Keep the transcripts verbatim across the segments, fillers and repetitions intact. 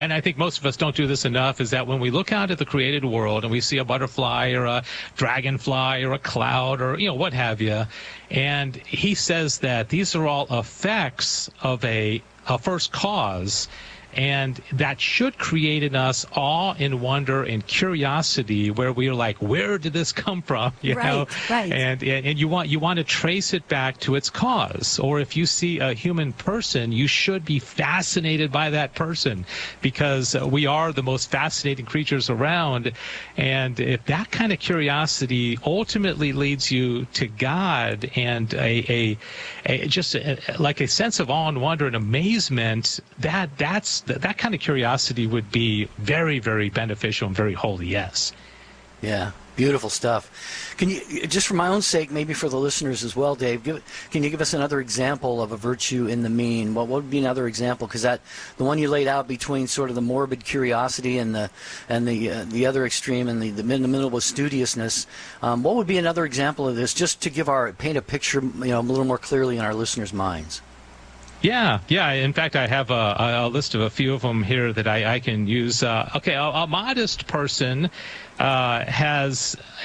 and I think most of us don't do this enough, is that when we look out at the created world and we see a butterfly or a dragonfly or a cloud or, you know, what have you, and he says that these are all effects of a, a first cause, and that should create in us awe and wonder and curiosity, where we are like, where did this come from? You right, know, right. and, and and you want you want to trace it back to its cause. Or if you see a human person, you should be fascinated by that person, because we are the most fascinating creatures around. And if that kind of curiosity ultimately leads you to God and a a, a just a, like a sense of awe and wonder and amazement, that that's That, that kind of curiosity would be very, very beneficial and very holy, yes. Yeah, beautiful stuff. Can you, just for my own sake, maybe for the listeners as well, Dave, give, can you give us another example of a virtue in the mean? What, what would be another example? Because that the one you laid out between sort of the morbid curiosity and the and the uh, the other extreme and the, the in the middle was studiousness. Um, what would be another example of this, just to give our paint a picture, you know, a little more clearly in our listeners' minds? Yeah, yeah. In fact, I have a, a list of a few of them here that I, I can use. Uh, okay, a, a modest person uh, has a,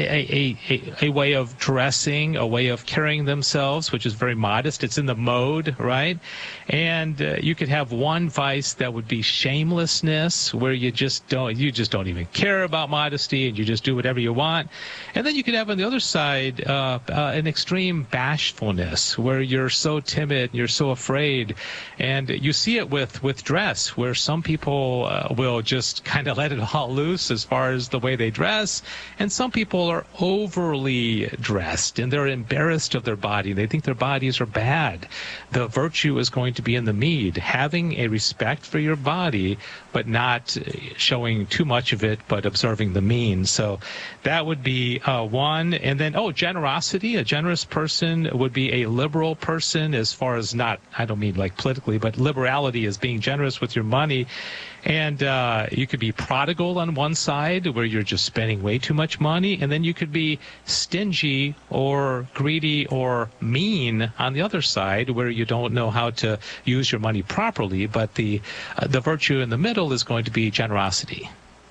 a, a, a way of dressing, a way of carrying themselves, which is very modest. It's in the mode, right? And uh, you could have one vice that would be shamelessness, where you just don't, you just don't even care about modesty, and you just do whatever you want. And then you could have on the other side uh, uh, an extreme bashfulness, where you're so timid, you're so afraid. And you see it with with dress, where some people uh, will just kind of let it all loose as far as the way they dress, and some people are overly dressed and they're embarrassed of their body. They think their bodies are bad. The virtue is going to be in the mead, having a respect for your body, but not showing too much of it, but observing the mean. So that would be uh, one. And then, oh, generosity. A generous person would be a liberal person, as far as not, I don't mean like politically, but liberality is being generous with your money. And uh, you could be prodigal on one side, where you're just spending way too much money. And then you could be stingy or greedy or mean on the other side, where you don't know how to use your money properly. But the uh, the virtue in the middle is going to be generosity.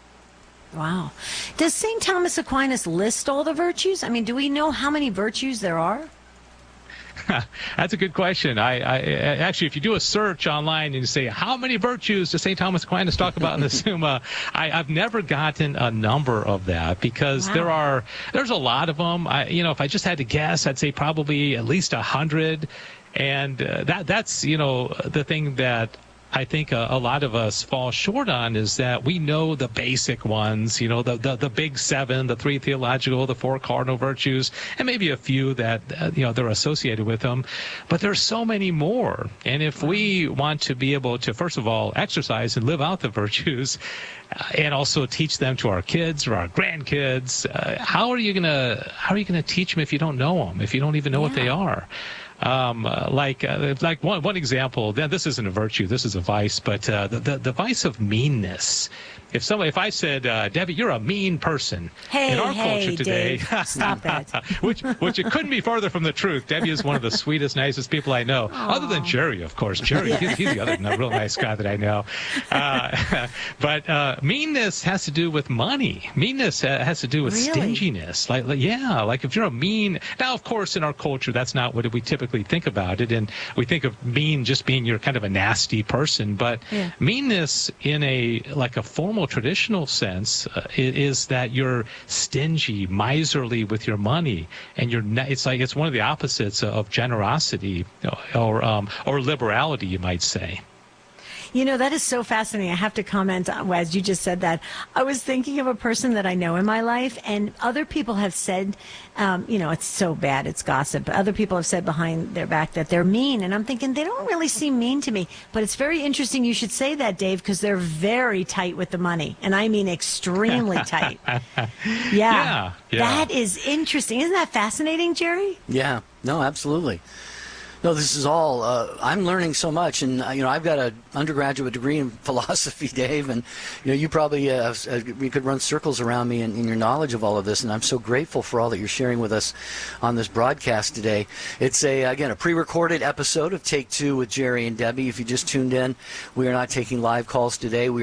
Wow. Does Saint Thomas Aquinas list all the virtues? I mean, do we know how many virtues there are? That's a good question. I, I actually, if you do a search online and you say, how many virtues does Saint Thomas Aquinas talk about in the Summa, I, I've never gotten a number of that, because wow. there are there's a lot of them. I, you know, if I just had to guess, I'd say probably at least a hundred, and uh, that that's you know the thing that I think a, a lot of us fall short on, is that we know the basic ones, you know, the, the, the big seven, the three theological, the four cardinal virtues, and maybe a few that, uh, you know, they're associated with them. But there's so many more. And if we want to be able to, first of all, exercise and live out the virtues, uh, and also teach them to our kids or our grandkids, uh, how are you going to, how are you going to teach them if you don't know them, if you don't even know yeah. what they are? Um, uh, like uh, like one one example. This isn't a virtue. This is a vice. But uh, the, the the vice of meanness. If somebody, if I said, uh, Debbie, you're a mean person, hey, in our hey, culture today, Dave, stop that. which which it couldn't be further from the truth. Debbie is one of the sweetest, nicest people I know, Aww. other than Jerry, of course. Jerry, yeah. he's, he's the other real nice guy that I know. Uh, but uh, meanness has to do with money. Meanness has to do with really? stinginess. Like, like, yeah, like if you're a mean. Now, of course, in our culture, that's not what we typically think about it, and we think of mean just being you're kind of a nasty person. But yeah. meanness in a like a formal traditional sense sense uh, is that you're stingy, miserly with your money, and you're not, it's like it's one of the opposites of generosity or um, or liberality, you might say. You know, that is so fascinating. I have to comment on, as you just said that. I was thinking of a person that I know in my life, and other people have said, um, you know, it's so bad, it's gossip. But other people have said behind their back that they're mean, and I'm thinking they don't really seem mean to me. But it's very interesting you should say that, Dave, because they're very tight with the money, and I mean extremely tight. Yeah. yeah, yeah. That is interesting. Isn't that fascinating, Jerry? Yeah. No, absolutely. No, this is all, uh, I'm learning so much, and, uh, you know, I've got an undergraduate degree in philosophy, Dave, and, you know, you probably, uh, uh, you could run circles around me in, in your knowledge of all of this, and I'm so grateful for all that you're sharing with us on this broadcast today. It's, a again, a pre-recorded episode of Take Two with Jerry and Debbie. If you just tuned in, we are not taking live calls today. We